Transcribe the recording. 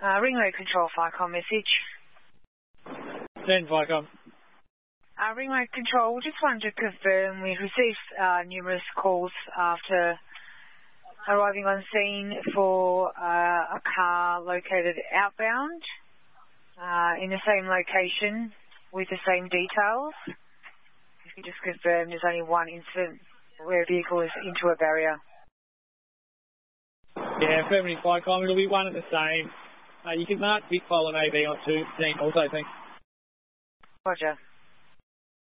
Ringload Control, FICOM message. Send FICOM. Ringload Control, just wanted to confirm we've received numerous calls after arriving on scene for a car located outbound in the same location with the same details. If you just confirm there's only one incident where a vehicle is into a barrier. Yeah, affirmative FICOM. It'll be one and the same. You can mark Vic File and AB on 2 also, thanks. Roger.